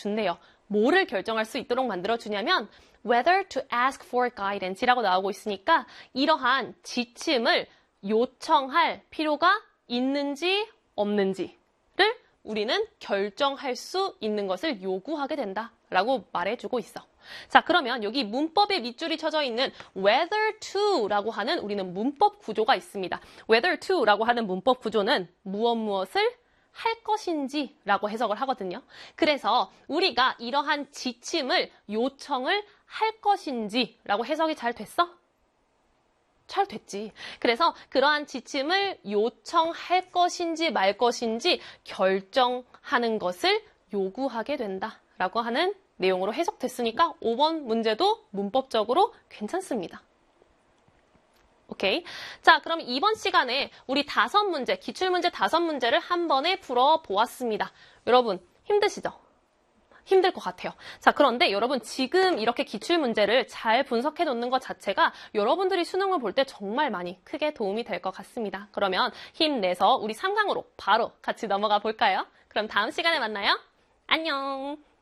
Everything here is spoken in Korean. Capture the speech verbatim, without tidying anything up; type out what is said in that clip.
준대요. 뭐를 결정할 수 있도록 만들어주냐면 whether to ask for guidance 이라고 나오고 있으니까 이러한 지침을 요청할 필요가 있는지 없는지를 우리는 결정할 수 있는 것을 요구하게 된다라고 말해주고 있어. 자, 그러면 여기 문법의 밑줄이 쳐져 있는 whether to라고 하는 우리는 문법 구조가 있습니다. whether to라고 하는 문법 구조는 무엇 무엇을 할 것인지라고 해석을 하거든요. 그래서 우리가 이러한 지침을 요청을 할 것인지라고 해석이 잘 됐어? 잘 됐지. 그래서 그러한 지침을 요청할 것인지 말 것인지 결정하는 것을 요구하게 된다라고 하는 내용으로 해석됐으니까 오 번 문제도 문법적으로 괜찮습니다. 오케이. 자, 그럼 이번 시간에 우리 다섯 문제, 기출문제 다섯 문제를 한 번에 풀어보았습니다. 여러분, 힘드시죠? 힘들 것 같아요. 자, 그런데 여러분 지금 이렇게 기출문제를 잘 분석해 놓는 것 자체가 여러분들이 수능을 볼 때 정말 많이 크게 도움이 될 것 같습니다. 그러면 힘내서 우리 삼 강으로 바로 같이 넘어가 볼까요? 그럼 다음 시간에 만나요. 안녕!